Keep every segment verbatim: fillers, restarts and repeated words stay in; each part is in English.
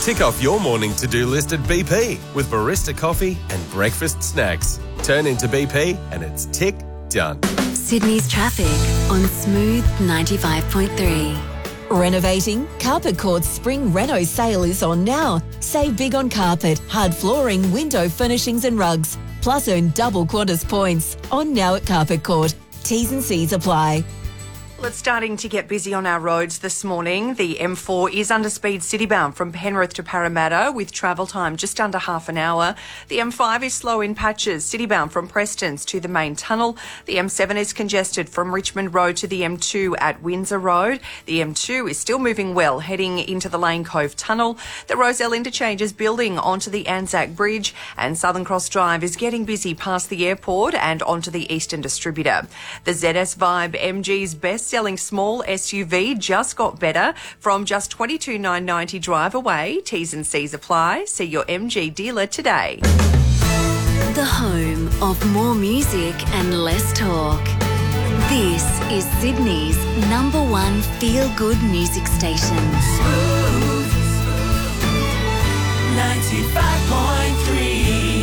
Tick off your morning to-do list at B P with barista coffee and breakfast snacks. Turn into B P and it's tick done. Sydney's traffic on Smooth ninety-five point three. Renovating? Carpet Court's spring reno sale is on now. Save big on carpet, hard flooring, window furnishings and rugs. Plus earn double Qantas points. On now at Carpet Court. T's and C's apply. Well, it's starting to get busy on our roads this morning. The M four is under speed citybound from Penrith to Parramatta with travel time just under half an hour. The M five is slow in patches, citybound from Prestons to the main tunnel. The M seven is congested from Richmond Road to the M two at Windsor Road. The M two is still moving well, heading into the Lane Cove Tunnel. The Rozelle Interchange is building onto the Anzac Bridge, and Southern Cross Drive is getting busy past the airport and onto the Eastern Distributor. The Z S Vibe M G's best selling small S U V just got better from just twenty-two thousand nine hundred ninety drive away. T's and C's apply. See your M G dealer today. The home of more music and less talk. This is Sydney's number one feel-good music station. Smooth ninety-five point three.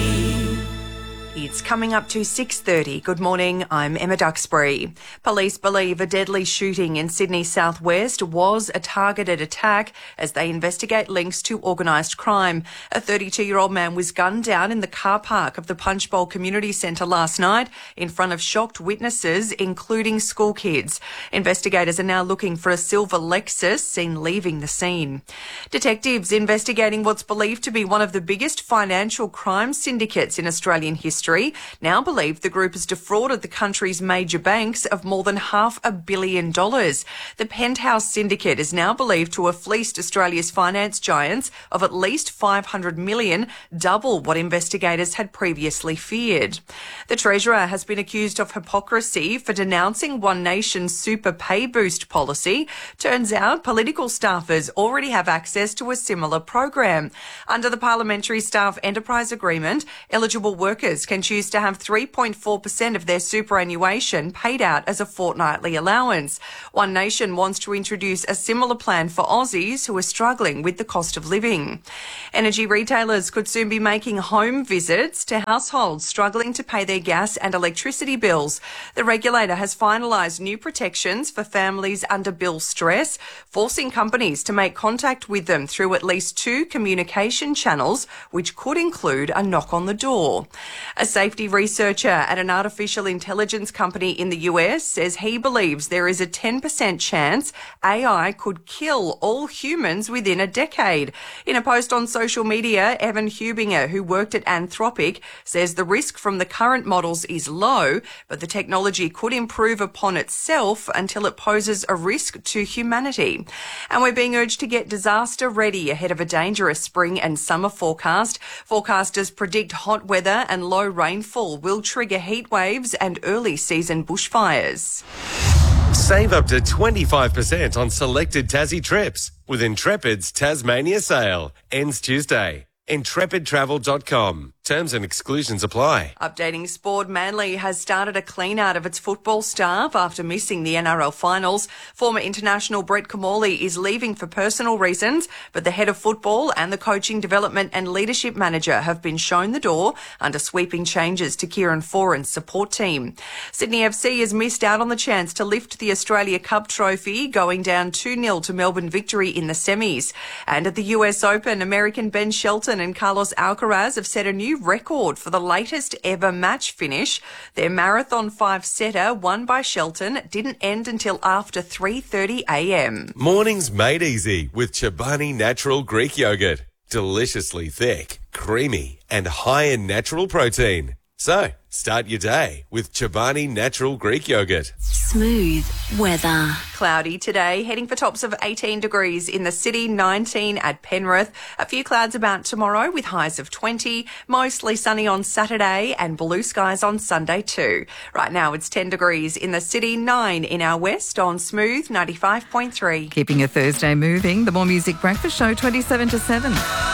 It's coming up to six thirty. Good morning, I'm Emma Duxbury. Police believe a deadly shooting in Sydney's southwest was a targeted attack as they investigate links to organised crime. A thirty-two-year-old man was gunned down in the car park of the Punchbowl Community Centre last night in front of shocked witnesses, including school kids. Investigators are now looking for a silver Lexus seen leaving the scene. Detectives investigating what's believed to be one of the biggest financial crime syndicates in Australian history now believe the group has defrauded the country's major banks of more than half a billion dollars. The Penthouse Syndicate is now believed to have fleeced Australia's finance giants of at least five hundred million dollars, double what investigators had previously feared. The Treasurer has been accused of hypocrisy for denouncing One Nation's super pay boost policy. Turns out political staffers already have access to a similar program. Under the Parliamentary Staff Enterprise Agreement, eligible workers can choose to have three point four percent of their superannuation paid out as a fortnightly allowance. One Nation wants to introduce a similar plan for Aussies who are struggling with the cost of living. Energy retailers could soon be making home visits to households struggling to pay their gas and electricity bills. The regulator has finalised new protections for families under bill stress, forcing companies to make contact with them through at least two communication channels, which could include a knock on the door. A safety researcher at an artificial intelligence company in the U S says he believes there is a ten percent chance A I could kill all humans within a decade. In a post on social media, Evan Hubinger, who worked at Anthropic, says the risk from the current models is low, but the technology could improve upon itself until it poses a risk to humanity. And we're being urged to get disaster ready ahead of a dangerous spring and summer forecast. Forecasters predict hot weather and low rainfall will trigger heat waves and early season bushfires. Save up to twenty-five percent on selected Tassie trips with Intrepid's Tasmania sale. Ends Tuesday. intrepid travel dot com. Terms and exclusions apply. Updating sport, Manly has started a clean out of its football staff after missing the N R L finals. Former international Brett Comorley is leaving for personal reasons, but the head of football and the coaching development and leadership manager have been shown the door under sweeping changes to Kieran Foran's support team. Sydney F C has missed out on the chance to lift the Australia Cup trophy, going down two nil to Melbourne Victory in the semis. And at the U S Open, American Ben Shelton and Carlos Alcaraz have set a new record for the latest ever match finish. Their marathon five-setter, won by Shelton, didn't end until after three thirty a m. Mornings made easy with Chobani Natural Greek Yogurt. Deliciously thick, creamy, and high in natural protein. So, start your day with Chobani Natural Greek Yogurt. Smooth weather. Cloudy today, heading for tops of eighteen degrees in the city, nineteen at Penrith. A few clouds about tomorrow with highs of twenty. Mostly sunny on Saturday and blue skies on Sunday too. Right now it's ten degrees in the city, nine in our west on Smooth ninety-five point three. Keeping your Thursday moving, the More Music Breakfast Show twenty-seven to seven.